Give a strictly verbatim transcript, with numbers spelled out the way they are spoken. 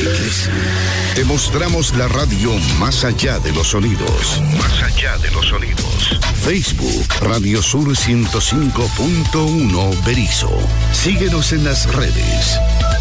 Te mostramos la radio más allá de los sonidos. Más allá de los sonidos. Facebook, Radio Sur ciento cinco punto uno Berisso. Síguenos en las redes.